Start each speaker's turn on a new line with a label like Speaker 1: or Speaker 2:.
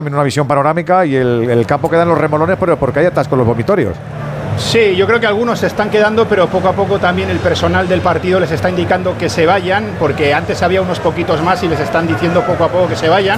Speaker 1: una visión panorámica y el campo queda en los remolones, pero porque hay atascos los vomitorios.
Speaker 2: Sí, yo creo que algunos se están quedando, pero poco a poco también el personal del partido les está indicando que se vayan, porque antes había unos poquitos más y les están diciendo poco a poco que se vayan.